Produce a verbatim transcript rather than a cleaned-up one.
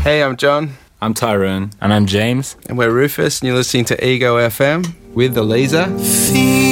Hey, I'm John. I'm Tyrone. And I'm James. And we're Rufus, and you're listening to Ego F M with Eliza.